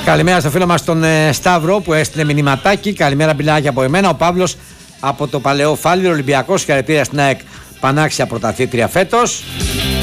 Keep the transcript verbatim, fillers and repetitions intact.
Καλημέρα στο φίλο μας τον ε, Σταύρο που έστειλε μηνυματάκι. Καλημέρα, μπιλάκι από εμένα. Ο Παύλος από το Παλαιό Φάληρο, Ολυμπιακός. Χαρακτήρα στην ΑΕΚ, πανάξια πρωταθλήτρια φέτος.